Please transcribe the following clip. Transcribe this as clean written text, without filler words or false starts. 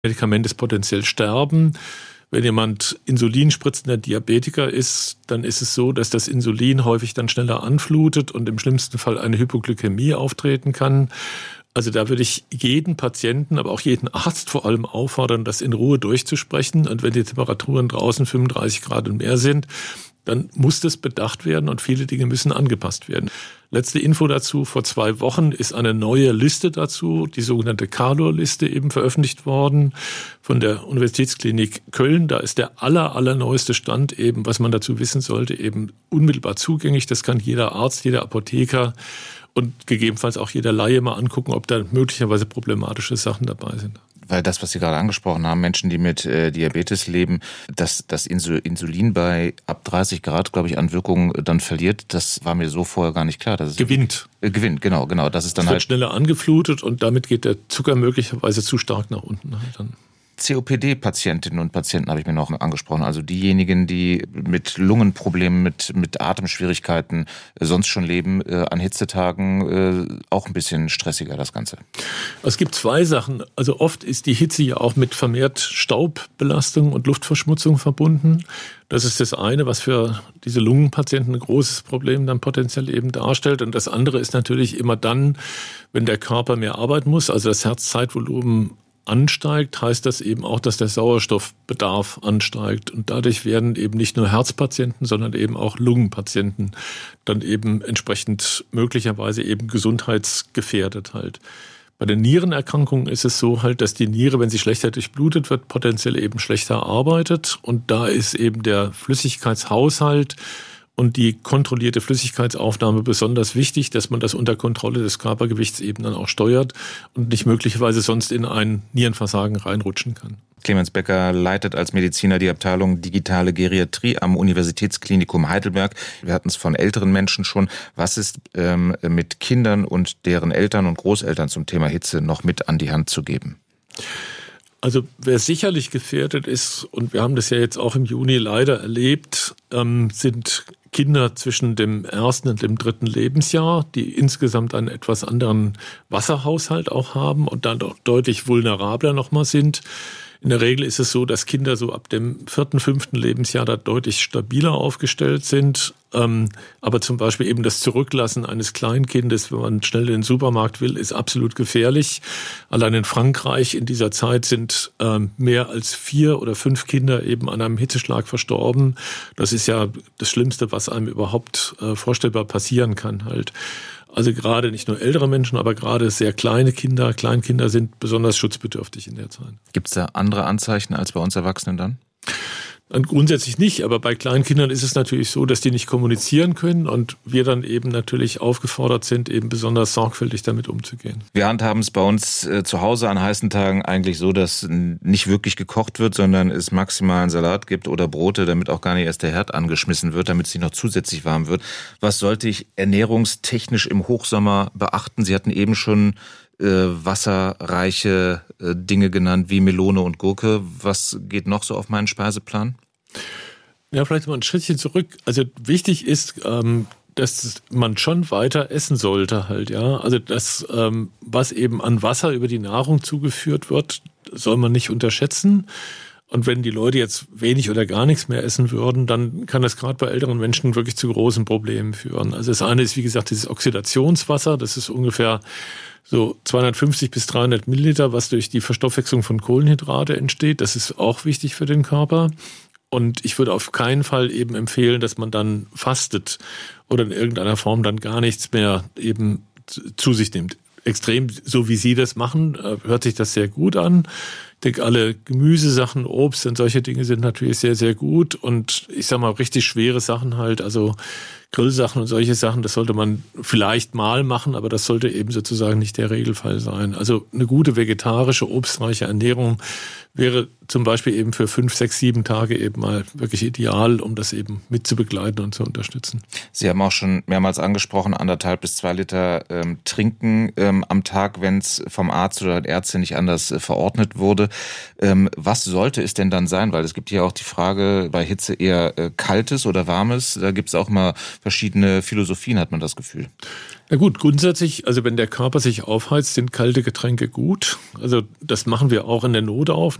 Medikament ist potenziell sterben. Wenn jemand insulinspritzender Diabetiker ist, dann ist es so, dass das Insulin häufig dann schneller anflutet und im schlimmsten Fall eine Hypoglykämie auftreten kann. Also da würde ich jeden Patienten, aber auch jeden Arzt vor allem auffordern, das in Ruhe durchzusprechen. Und wenn die Temperaturen draußen 35 Grad und mehr sind, dann muss das bedacht werden und viele Dinge müssen angepasst werden. Letzte Info dazu: Vor 2 Wochen ist eine neue Liste dazu, die sogenannte CALOR-Liste, eben veröffentlicht worden von der Universitätsklinik Köln. Da ist der allerneueste Stand eben, was man dazu wissen sollte, eben unmittelbar zugänglich. Das kann jeder Arzt, jeder Apotheker und gegebenenfalls auch jeder Laie mal angucken, ob da möglicherweise problematische Sachen dabei sind. Weil das, was Sie gerade angesprochen haben, Menschen, die mit Diabetes leben, dass das Insulin bei ab 30 Grad, glaube ich, an Wirkung dann verliert, das war mir so vorher gar nicht klar. Dass es Gewinnt, genau. Das ist dann wird schneller angeflutet und damit geht der Zucker möglicherweise zu stark nach unten halt dann. COPD-Patientinnen und Patienten habe ich mir noch angesprochen, also diejenigen, die mit Lungenproblemen, mit Atemschwierigkeiten sonst schon leben, an Hitzetagen auch ein bisschen stressiger das Ganze. Es gibt 2 Sachen. Also oft ist die Hitze ja auch mit vermehrt Staubbelastung und Luftverschmutzung verbunden. Das ist das eine, was für diese Lungenpatienten ein großes Problem dann potenziell eben darstellt. Und das andere ist natürlich immer dann, wenn der Körper mehr arbeiten muss, also das Herzzeitvolumen ansteigt, heißt das eben auch, dass der Sauerstoffbedarf ansteigt. Und dadurch werden eben nicht nur Herzpatienten, sondern eben auch Lungenpatienten dann eben entsprechend möglicherweise eben gesundheitsgefährdet halt. Bei den Nierenerkrankungen ist es so halt, dass die Niere, wenn sie schlechter durchblutet wird, potenziell eben schlechter arbeitet. Und da ist eben der Flüssigkeitshaushalt und die kontrollierte Flüssigkeitsaufnahme besonders wichtig, dass man das unter Kontrolle des Körpergewichts eben dann auch steuert und nicht möglicherweise sonst in ein Nierenversagen reinrutschen kann. Clemens Becker leitet als Mediziner die Abteilung Digitale Geriatrie am Universitätsklinikum Heidelberg. Wir hatten es von älteren Menschen schon. Was ist mit Kindern und deren Eltern und Großeltern zum Thema Hitze noch mit an die Hand zu geben? Also wer sicherlich gefährdet ist, und wir haben das ja jetzt auch im Juni leider erlebt, sind Kinder zwischen dem 1. und dem 3. Lebensjahr, die insgesamt einen etwas anderen Wasserhaushalt auch haben und dann doch deutlich vulnerabler nochmal sind. In der Regel ist es so, dass Kinder so ab dem 4., 5. Lebensjahr da deutlich stabiler aufgestellt sind. Aber zum Beispiel eben das Zurücklassen eines Kleinkindes, wenn man schnell in den Supermarkt will, ist absolut gefährlich. Allein in Frankreich in dieser Zeit sind mehr als 4 oder 5 Kinder eben an einem Hitzeschlag verstorben. Das ist ja das Schlimmste, was einem überhaupt vorstellbar passieren kann halt. Also gerade nicht nur ältere Menschen, aber gerade sehr kleine Kinder, Kleinkinder sind besonders schutzbedürftig in der Zeit. Gibt es da andere Anzeichen als bei uns Erwachsenen dann? Grundsätzlich nicht, aber bei Kleinkindern ist es natürlich so, dass die nicht kommunizieren können und wir dann eben natürlich aufgefordert sind, eben besonders sorgfältig damit umzugehen. Wir handhaben es bei uns zu Hause an heißen Tagen eigentlich so, dass nicht wirklich gekocht wird, sondern es maximal einen Salat gibt oder Brote, damit auch gar nicht erst der Herd angeschmissen wird, damit es nicht noch zusätzlich warm wird. Was sollte ich ernährungstechnisch im Hochsommer beachten? Sie hatten eben schon wasserreiche Dinge genannt wie Melone und Gurke. Was geht noch so auf meinen Speiseplan? Ja, vielleicht mal ein Schrittchen zurück. Also wichtig ist, dass man schon weiter essen sollte halt, ja. Also das, was eben an Wasser über die Nahrung zugeführt wird, soll man nicht unterschätzen. Und wenn die Leute jetzt wenig oder gar nichts mehr essen würden, dann kann das gerade bei älteren Menschen wirklich zu großen Problemen führen. Also das eine ist, wie gesagt, dieses Oxidationswasser. Das ist ungefähr so 250 bis 300 Milliliter, was durch die Verstoffwechslung von Kohlenhydrate entsteht. Das ist auch wichtig für den Körper. Und ich würde auf keinen Fall eben empfehlen, dass man dann fastet oder in irgendeiner Form dann gar nichts mehr eben zu sich nimmt. Extrem, so wie Sie das machen, hört sich das sehr gut an. Ich denke, alle Gemüsesachen, Obst und solche Dinge sind natürlich sehr, sehr gut. Und ich sag mal, richtig schwere Sachen halt, also Grillsachen und solche Sachen, das sollte man vielleicht mal machen, aber das sollte eben sozusagen nicht der Regelfall sein. Also eine gute vegetarische, obstreiche Ernährung wäre zum Beispiel eben für 5, 6, 7 Tage eben mal wirklich ideal, um das eben mit zu begleiten und zu unterstützen. Sie haben auch schon mehrmals angesprochen, 1,5 bis 2 Liter trinken am Tag, wenn es vom Arzt oder der Ärztin nicht anders verordnet wurde. Was sollte es denn dann sein? Weil es gibt ja auch die Frage bei Hitze eher kaltes oder warmes. Da gibt es auch mal verschiedene Philosophien, hat man das Gefühl. Na gut, grundsätzlich, also wenn der Körper sich aufheizt, sind kalte Getränke gut. Also das machen wir auch in der Notaufnahme.